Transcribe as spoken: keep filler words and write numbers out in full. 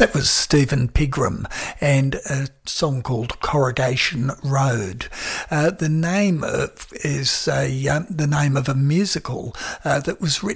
That was Stephen Pigram and a song called Corrugation Road. Uh, the name of, is a, um, the name of a musical uh, that was written